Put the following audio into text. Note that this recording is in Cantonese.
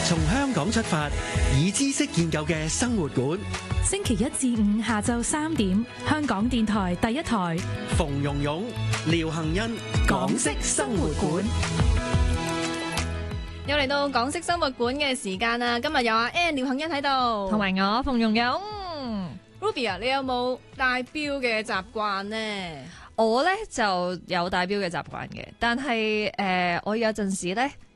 從香港出發，以知識建構嘅生活館。 星期一至五下晝3點，香港電台第一台。 馮蓉蓉、廖杏欣，港式生活館。 又嚟到港式生活館嘅時間啦！今日有阿 Ann、廖杏欣喺度， 同埋我馮蓉蓉。 Ruby 啊，你有冇戴錶嘅習慣呢？ 我咧就有戴錶嘅習慣嘅，但係我有陣時咧